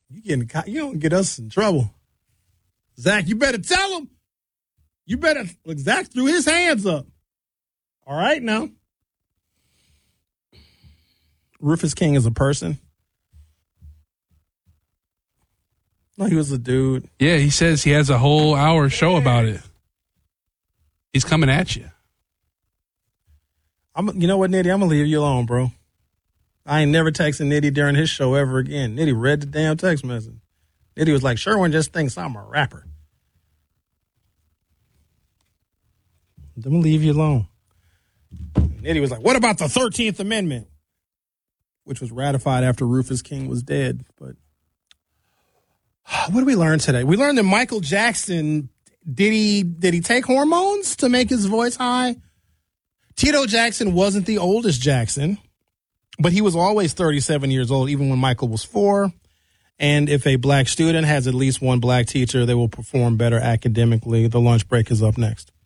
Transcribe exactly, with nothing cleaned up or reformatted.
You getting you don't get us in trouble. Zach, you better tell him. You better look. Zach threw his hands up. All right now. Rufus King is a person. No, he was a dude. Yeah, he says he has a whole hour show about it. He's coming at you. I'm. You know what, Nitty? I'm gonna leave you alone, bro. I ain't never texting Nitty during his show ever again. Nitty read the damn text message. Nitty was like, Sherwin just thinks I'm a rapper. I'm going to leave you alone. Nitty was like, what about the thirteenth Amendment? Which was ratified after Rufus King was dead. But what did we learn today? We learned that Michael Jackson, did he, did he take hormones to make his voice high? Tito Jackson wasn't the oldest Jackson. But he was always thirty-seven years old, even when Michael was four. And if a black student has at least one black teacher, they will perform better academically. The lunch break is up next.